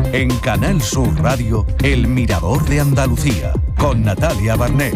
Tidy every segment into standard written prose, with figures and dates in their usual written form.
En Canal Sur Radio, El Mirador de Andalucía, con Natalia Barnés.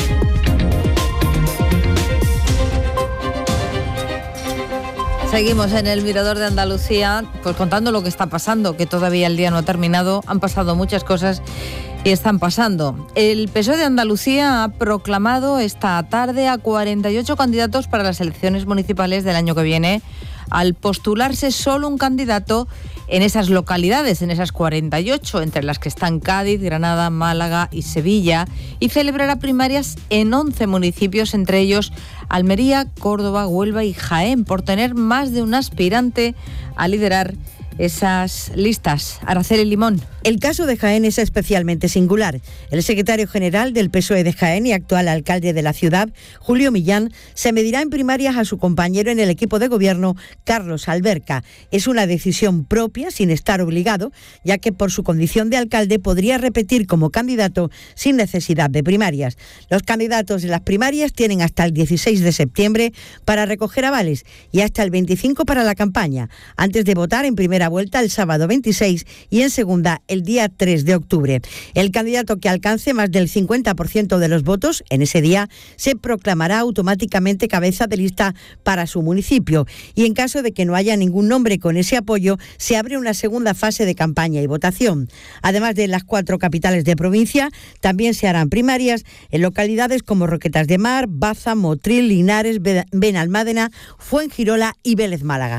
Seguimos en el Mirador de Andalucía, pues contando lo que está pasando, que todavía el día no ha terminado, han pasado muchas cosas y están pasando. El PSOE de Andalucía ha proclamado esta tarde a 48 candidatos para las elecciones municipales del año que viene, al postularse solo un candidato en esas localidades, en esas 48, entre las que están Cádiz, Granada, Málaga y Sevilla, y celebrará primarias en 11 municipios, entre ellos Almería, Córdoba, Huelva y Jaén, por tener más de un aspirante a liderar esas listas. Araceli Limón. El caso de Jaén es especialmente singular. El secretario general del PSOE de Jaén y actual alcalde de la ciudad, Julio Millán, se medirá en primarias a su compañero en el equipo de gobierno, Carlos Alberca. Es una decisión propia, sin estar obligado, ya que por su condición de alcalde podría repetir como candidato sin necesidad de primarias. Los candidatos de las primarias tienen hasta el 16 de septiembre para recoger avales y hasta el 25 para la campaña, antes de votar en primera vuelta el sábado 26 y en segunda el día 3 de octubre. El candidato que alcance más del 50% de los votos en ese día se proclamará automáticamente cabeza de lista para su municipio, y en caso de que no haya ningún nombre con ese apoyo, se abre una segunda fase de campaña y votación. Además de las 4 capitales de provincia, también se harán primarias en localidades como Roquetas de Mar, Baza, Motril, Linares, Benalmádena, Fuengirola y Vélez Málaga.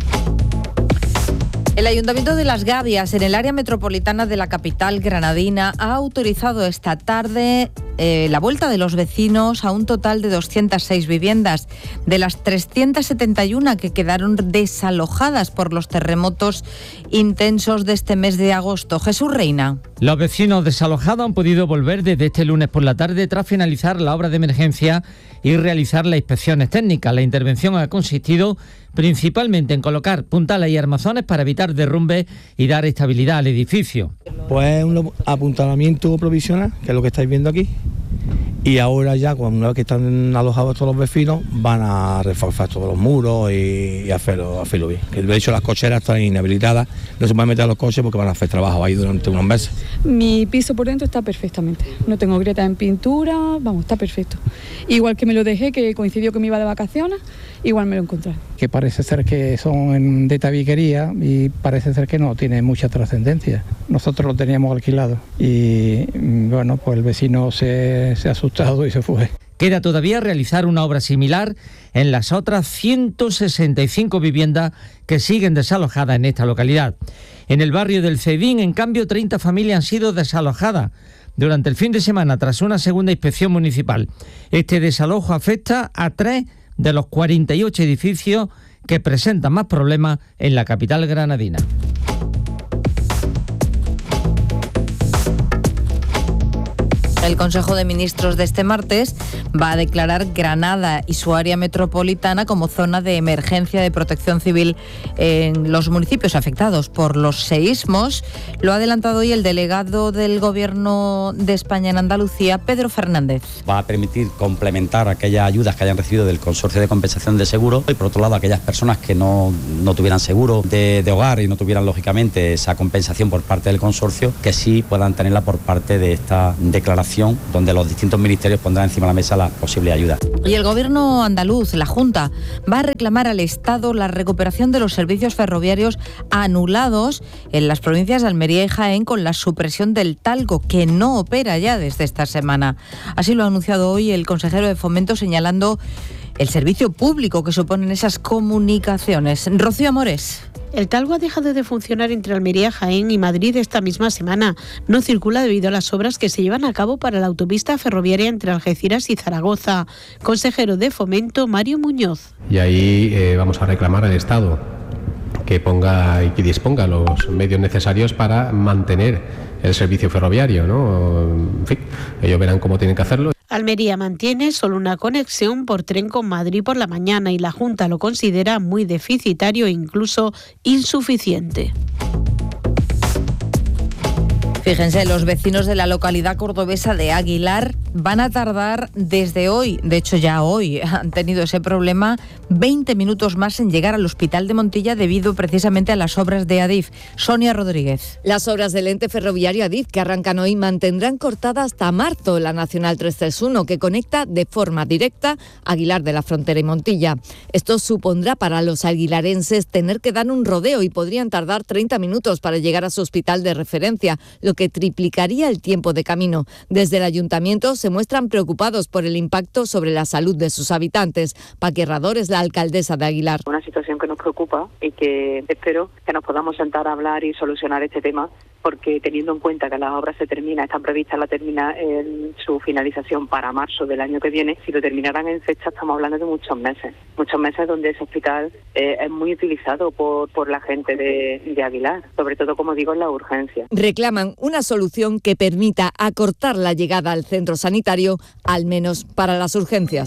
El Ayuntamiento de Las Gavias, en el área metropolitana de la capital granadina, ha autorizado esta tarde la vuelta de los vecinos a un total de 206 viviendas, de las 371 que quedaron desalojadas por los terremotos intensos de este mes de agosto. Jesús Reina. Los vecinos desalojados han podido volver desde este lunes por la tarde tras finalizar la obra de emergencia y realizar las inspecciones técnicas. La intervención ha consistido principalmente en colocar puntales y armazones para evitar derrumbes y dar estabilidad al edificio. Pues un apuntalamiento provisional, que es lo que estáis viendo aquí, y ahora ya, una vez que están alojados todos los vecinos, van a reforzar todos los muros y hacerlo bien. De hecho, las cocheras están inhabilitadas, no se pueden meter a los coches porque van a hacer trabajo ahí durante unos meses. Mi piso por dentro está perfectamente, no tengo grietas en pintura, vamos, está perfecto. Igual que me lo dejé, que coincidió que me iba de vacaciones, igual me lo encontré. Que parece ser que son de tabiquería y parece ser que no tiene mucha trascendencia. Nosotros lo teníamos alquilado y bueno, pues el vecino se ha asustado y se fue. Queda todavía realizar una obra similar en las otras 165 viviendas que siguen desalojadas en esta localidad. En el barrio del Cedín, en cambio, 30 familias han sido desalojadas durante el fin de semana tras una segunda inspección municipal. Este desalojo afecta a 3 de los 48 edificios que presentan más problemas en la capital granadina. El Consejo de Ministros de este martes va a declarar Granada y su área metropolitana como zona de emergencia de protección civil en los municipios afectados por los seísmos. Lo ha adelantado hoy el delegado del Gobierno de España en Andalucía, Pedro Fernández. Va a permitir complementar aquellas ayudas que hayan recibido del Consorcio de Compensación de Seguros y, por otro lado, aquellas personas que no tuvieran seguro de hogar y no tuvieran, lógicamente, esa compensación por parte del consorcio, que sí puedan tenerla por parte de esta declaración, donde los distintos ministerios pondrán encima de la mesa las posibles ayudas. Y el Gobierno andaluz, la Junta, va a reclamar al Estado la recuperación de los servicios ferroviarios anulados en las provincias de Almería y Jaén con la supresión del Talgo, que no opera ya desde esta semana. Así lo ha anunciado hoy el consejero de Fomento, señalando el servicio público que suponen esas comunicaciones. Rocío Amores. El Talgo ha dejado de funcionar entre Almería, Jaén y Madrid esta misma semana. No circula debido a las obras que se llevan a cabo para la autopista ferroviaria entre Algeciras y Zaragoza. Consejero de Fomento, Mario Muñoz. Y ahí vamos a reclamar al Estado que ponga y que disponga los medios necesarios para mantener el servicio ferroviario, ¿no? En fin, ellos verán cómo tienen que hacerlo. Almería mantiene solo una conexión por tren con Madrid por la mañana y la Junta lo considera muy deficitario e incluso insuficiente. Fíjense, los vecinos de la localidad cordobesa de Aguilar van a tardar desde hoy, de hecho ya hoy han tenido ese problema, 20 minutos más en llegar al hospital de Montilla debido precisamente a las obras de Adif. Sonia Rodríguez. Las obras del ente ferroviario Adif que arrancan hoy mantendrán cortada hasta marzo la Nacional 331 que conecta de forma directa Aguilar de la Frontera y Montilla. Esto supondrá para los aguilarenses tener que dar un rodeo y podrían tardar 30 minutos para llegar a su hospital de referencia, lo que triplicaría el tiempo de camino. Desde el ayuntamiento se muestran preocupados por el impacto sobre la salud de sus habitantes. Paqui Herrador es la alcaldesa de Aguilar. Una situación que nos preocupa y que espero que nos podamos sentar a hablar y solucionar este tema, porque teniendo en cuenta que las obras están previstas su finalización para marzo del año que viene, si lo terminaran en fecha estamos hablando de muchos meses donde ese hospital es muy utilizado por la gente de Aguilar, sobre todo, como digo, en la urgencia. Reclaman una solución que permita acortar la llegada al centro sanitario, al menos para las urgencias.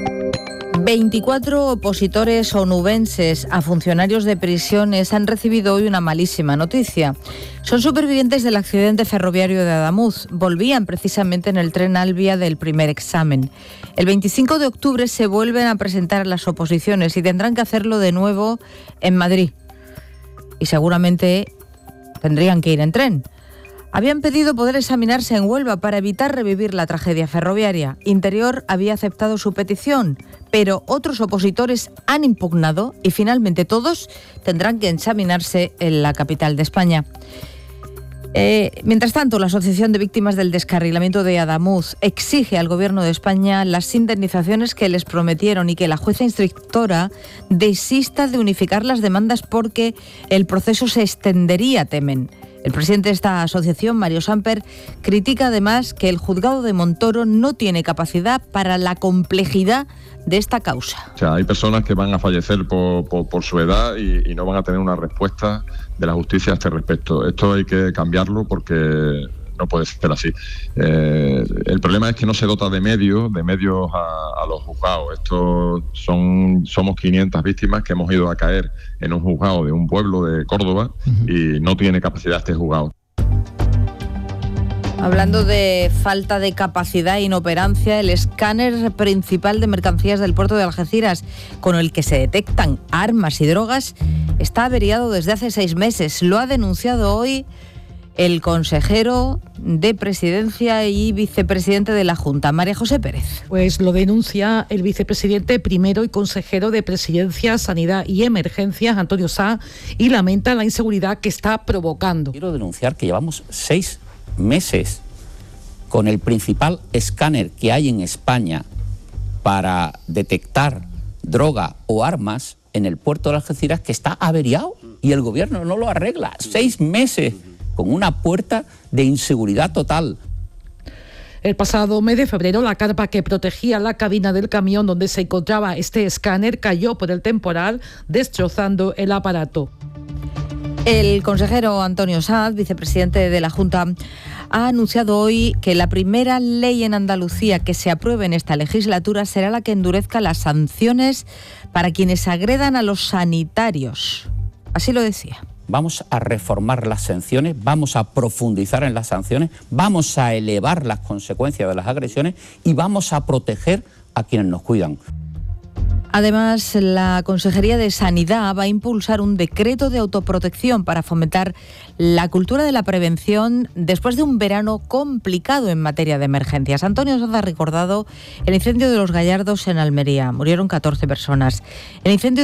24 opositores onubenses a funcionarios de prisiones han recibido hoy una malísima noticia. Son supervivientes del accidente ferroviario de Adamuz. Volvían precisamente en el tren Albia del primer examen. El 25 de octubre se vuelven a presentar las oposiciones y tendrán que hacerlo de nuevo en Madrid. Y seguramente tendrían que ir en tren. Habían pedido poder examinarse en Huelva para evitar revivir la tragedia ferroviaria. Interior había aceptado su petición, pero otros opositores han impugnado y finalmente todos tendrán que examinarse en la capital de España. Mientras tanto, la Asociación de Víctimas del Descarrilamiento de Adamuz exige al Gobierno de España las indemnizaciones que les prometieron y que la jueza instructora desista de unificar las demandas porque el proceso se extendería, temen. El presidente de esta asociación, Mario Samper, critica además que el juzgado de Montoro no tiene capacidad para la complejidad de esta causa. O sea, hay personas que van a fallecer por su edad y no van a tener una respuesta de la justicia a este respecto. Esto hay que cambiarlo porque no puede ser así. El problema es que no se dota de medios a los juzgados. Somos 500 víctimas que hemos ido a caer en un juzgado de un pueblo de Córdoba y no tiene capacidad este juzgado. Hablando de falta de capacidad e inoperancia, el escáner principal de mercancías del puerto de Algeciras, con el que se detectan armas y drogas, está averiado desde hace 6 meses. Lo ha denunciado hoy el consejero de Presidencia y vicepresidente de la Junta, María José Pérez. Pues lo denuncia el vicepresidente primero y consejero de Presidencia, Sanidad y Emergencias, Antonio Sá, y lamenta la inseguridad que está provocando. Quiero denunciar que llevamos 6 meses con el principal escáner que hay en España para detectar droga o armas en el puerto de Algeciras, que está averiado y el gobierno no lo arregla. 6 meses con una puerta de inseguridad total. El pasado mes de febrero, la carpa que protegía la cabina del camión donde se encontraba este escáner cayó por el temporal, destrozando el aparato. El consejero Antonio Sanz, vicepresidente de la Junta, ha anunciado hoy que la primera ley en Andalucía que se apruebe en esta legislatura será la que endurezca las sanciones para quienes agredan a los sanitarios. Así lo decía. Vamos a reformar las sanciones, vamos a profundizar en las sanciones, vamos a elevar las consecuencias de las agresiones y vamos a proteger a quienes nos cuidan. Además, la Consejería de Sanidad va a impulsar un decreto de autoprotección para fomentar la cultura de la prevención después de un verano complicado en materia de emergencias. Antonio Sanz ha recordado el incendio de Los Gallardos en Almería. Murieron 14 personas. El incendio